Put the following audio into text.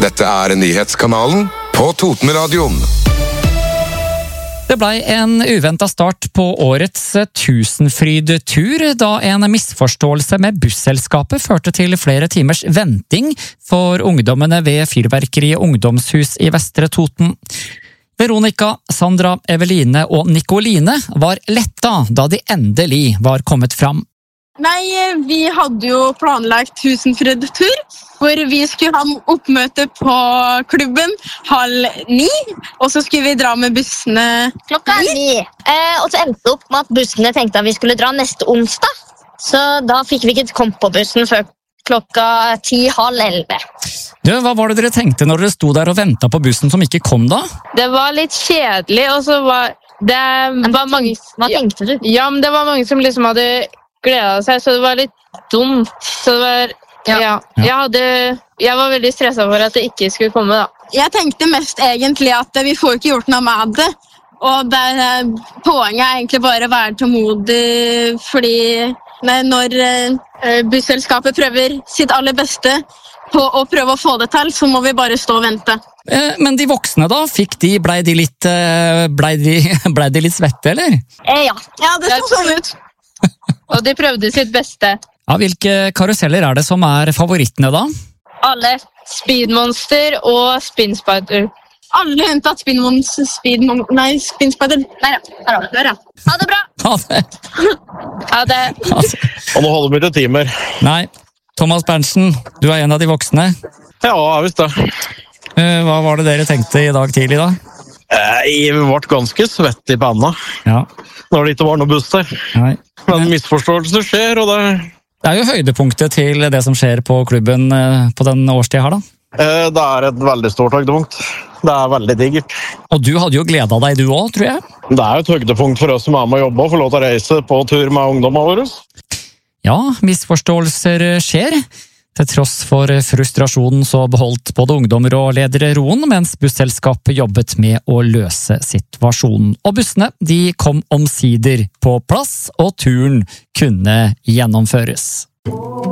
Dette nyhetskanalen på Totenradioen. Det ble en uventet start på årets Tusenfryd-tur, da en misforståelse med busselskapet førte til flere timers venting for ungdommene ved Fyrverkeriet ungdomshus i Vestre Toten. Veronica, Sandra, Eveline og Nikoline var letta da de endelig var kommet fram. Nei, vi hadde jo planlagt Tusenfryd-tur, hvor vi skulle ha oppmøte på klubben 8:30, og så skulle vi dra med bussene klokka 9. Og så endte det opp med at bussene tenkte at vi skulle dra neste onsdag, så da fikk vi ikke komme på bussen før klokka 10:30. Hva var det dere tenkte når dere sto der og ventet på bussen som ikke kom da? Det var litt kjedelig, og så var det var mange... Hva tenkte du? Ja, men det var mange som liksom hadde gledet seg, så det var litt dumt. Så det var... Ja. Jeg var veldig stresset for at det ikke skulle komme, da. Jeg tenkte mest egentlig at vi får ikke gjort noe med det, og poenget egentlig bare å være tålmodig, fordi når busselskapet prøver sitt aller beste på å prøve å få det til, så må vi bare stå og vente. Men de voksne da, blei de litt svette, eller? Ja, det så sånn ut. Og de prøvde sitt beste. Ja, hvilke karuseller er det som er favorittene da? Alle. Speedmonster og Spinspider. Alle unntatt Spinspider. Nei, der ja. Ha det bra! Ha det. Og nå holder vi til timer. Nei, Thomas Berntsen, du er en av de voksne. Ja, visst det. Hva var det dere tenkte i dag tidlig da? Jeg ble ganske svett i panna. Ja. Når det ikke var noe buss der. Nei. Men misforståelser skjer, og det er jo høydepunktet til det som skjer på klubben på den årstiden her da. Det er et veldig stort høydepunkt. Det er veldig digert. Og du hadde jo gledet deg du også, tror jeg. Det er jo et høydepunkt for oss som er med å jobbe og få lov til å reise på tur med ungdommen våre. Ja, misforståelser skjer. Til tross for frustrasjonen så beholdt både ungdommer og ledere roen, mens busselskapet jobbet med å løse situasjonen. Og bussene, de kom omsider på plass, og turen kunne gjennomføres.